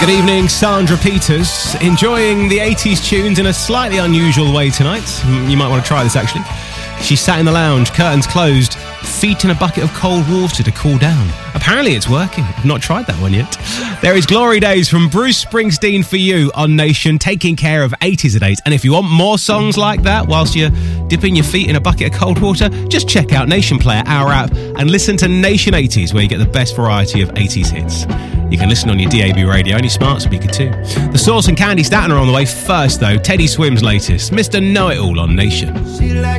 Good evening, Sandra Peters. Enjoying the 80s tunes in a slightly unusual way tonight. You might want to try this, actually. She sat in the lounge, curtains closed, feet in a bucket of cold water to cool down. Apparently it's working. I've not tried that one yet. There is Glory Days from Bruce Springsteen for you on Nation, taking care of 80s at 8. And if you want more songs like that whilst you're dipping your feet in a bucket of cold water, just check out Nation Player, our app, and listen to Nation 80s, where you get the best variety of 80s hits. You can listen on your DAB radio and your smart speaker too. The Source and Candy Staten are on the way first, though. Teddy Swims' latest, Mr. Know-It-All on Nation.